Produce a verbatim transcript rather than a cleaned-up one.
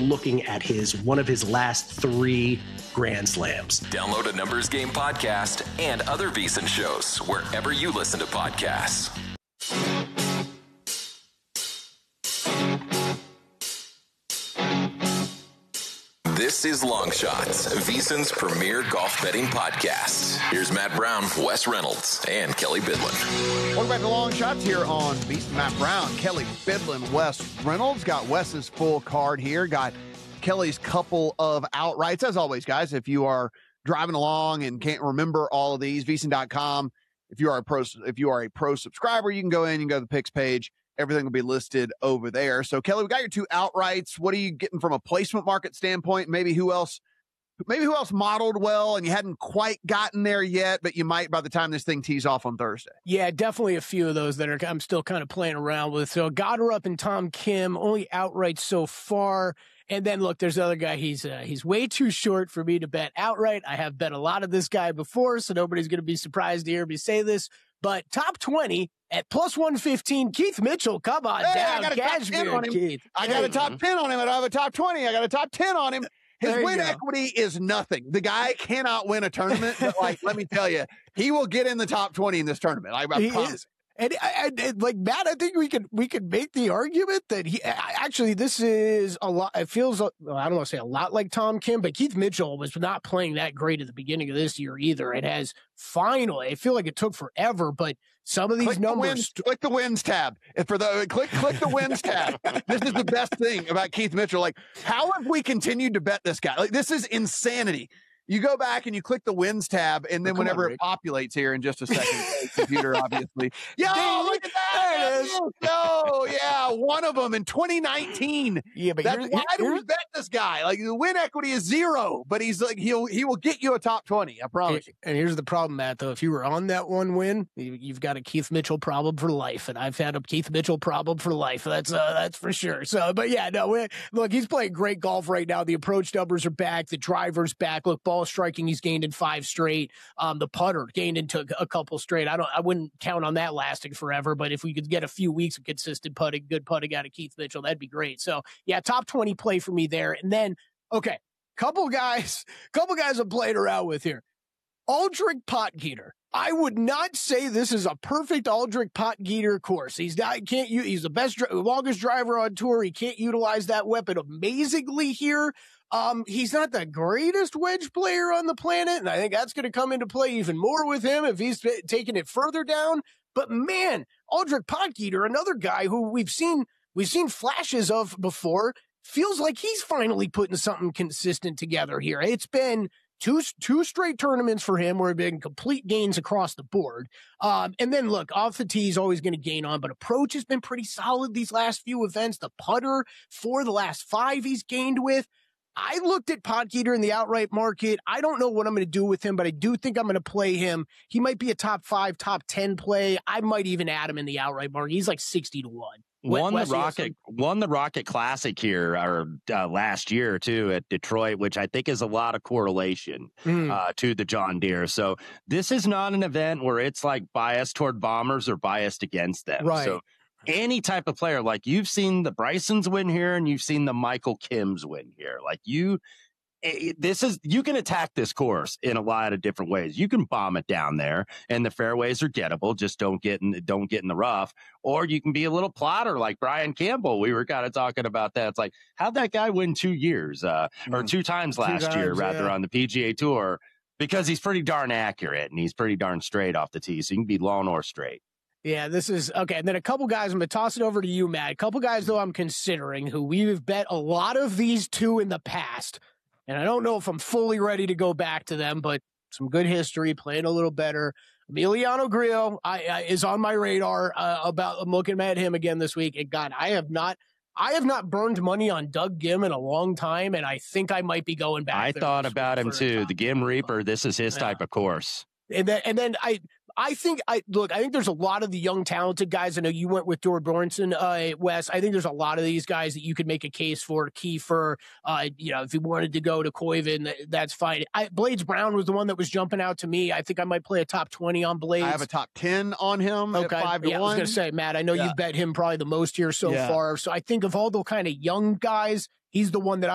looking at his one of his last three Grand Slams. Download a Numbers Game podcast and other VSiN shows wherever you listen to podcasts. This is Long Shots, VSiN's premier golf betting podcast. Here's Matt Brown, Wes Reynolds, and Kelly Bidlin. Welcome back to Long Shots here on VSiN. Matt Brown, Kelly Bidlin, Wes Reynolds. Got Wes's full card here. Got Kelly's couple of outrights. As always, guys, if you are driving along and can't remember all of these, V S I N dot com. If you are a pro, if you are a pro subscriber, you can go in and go to the picks page. Everything will be listed over there. So, Kelly, we got your two outrights. What are you getting from a placement market standpoint? Maybe who else, maybe who else modeled well and you hadn't quite gotten there yet, but you might by the time this thing tees off on Thursday. Yeah, definitely a few of those that are I'm still kind of playing around with. So, Goddard and Tom Kim, only outright so far. And then, look, there's another guy. He's uh, he's way too short for me to bet outright. I have bet a lot of this guy before, so nobody's going to be surprised to hear me say this. But top twenty at plus one fifteen, Keith Mitchell. Come on hey, down. I got a top ten on him. Keith. I got a top ten on him. I don't have a top twenty. I got a top ten on him. His win go. equity is nothing. The guy cannot win a tournament, but like, let me tell you, he will get in the top twenty in this tournament. I, I promise. Is. And, and, and like Matt, I think we could we could make the argument that he actually this is a lot. It feels I don't want to say a lot like Tom Kim, but Keith Mitchell was not playing that great at the beginning of this year either. It has finally. I feel like it took forever, but some of these click numbers. The wins, click the wins tab. If for the click click the wins tab. This is the best thing about Keith Mitchell. Like, how have we continued to bet this guy? Like, this is insanity. You go back and you click the wins tab, and then oh, whenever on, it populates here in just a second, computer, obviously. Yo, look at that! There it is. No, yeah, one of them in twenty nineteen. Yeah, but That's why do we bet this guy? Like, the win equity is zero, but he's like he'll he will get you a top twenty. I promise. And, and here's the problem, Matt. Though, if you were on that one win, you, you've got a Keith Mitchell problem for life, and I've had a Keith Mitchell problem for life. That's uh, that's for sure. So, but yeah, no, we, look, he's playing great golf right now. The approach numbers are back. The driver's back. Look, ball striking, he's gained in five straight. Um, the putter gained into a couple straight. I don't, I wouldn't count on that lasting forever, but if we could get a few weeks of consistent putting, good putting out of Keith Mitchell, that'd be great. So yeah, top twenty play for me there. And then, okay, couple guys, couple guys I'm playing around with here. Aldrich Potgieter. I would not say this is a perfect Aldrich Potgieter course. He's not, can't use, he's the best, longest driver on tour. He can't utilize that weapon amazingly here. Um, he's not the greatest wedge player on the planet, and I think that's going to come into play even more with him if he's taking it further down. But man, Aldrich Potgieter, another guy who we've seen, we've seen flashes of before, feels like he's finally putting something consistent together here. It's been Two, two straight tournaments for him where have been complete gains across the board. Um, and then look, off the tee, he's always going to gain on, but approach has been pretty solid these last few events. The putter for the last five he's gained with. I looked at Potgieter in the outright market. I don't know what I'm going to do with him, but I do think I'm going to play him. He might be a top five, top ten play. I might even add him in the outright market. He's like sixty to one. Won the Rocket, won the Rocket Classic here or uh, last year too at Detroit, which I think is a lot of correlation mm. uh, to the John Deere. So this is not an event where it's like biased toward Bombers or biased against them. Right. So any type of player, like you've seen the Brysons win here and you've seen the Michael Kims win here. Like you, this is, you can attack this course in a lot of different ways. You can bomb it down there and the fairways are gettable. Just don't get in, don't get in the rough. Or you can be a little plotter like Brian Campbell. We were kind of talking about that. It's like, how'd that guy win two years, uh, or two times last two times, year, rather yeah. on the P G A Tour? Because he's pretty darn accurate and he's pretty darn straight off the tee. So you can be long or straight. Yeah, this is okay. And then a couple guys, I'm going to toss it over to you, Matt. A couple guys, though, I'm considering who we've bet a lot of these two in the past. And I don't know if I'm fully ready to go back to them, but some good history, playing a little better. Emiliano Grillo I, I, is on my radar. Uh, about I'm looking at him again this week. And God, I have not, I have not burned money on Doug Ghim in a long time, and I think I might be going back. I there thought about him too. The Ghim Reaper. This is his yeah. type of course. And then, and then I, I think I look. I think there's a lot of the young, talented guys. I know you went with Dor Bjornsson, uh, Wes. I think there's a lot of these guys that you could make a case for. Kiefer, uh, you know, if you wanted to go to Koivu, that's fine. I, Blades Brown was the one that was jumping out to me. I think I might play a top twenty on Blades. I have a top ten on him. Okay, at five to yeah, one. I was going to say, Matt. I know yeah. you've bet him probably the most here so yeah. far. So I think of all the kind of young guys, he's the one that I.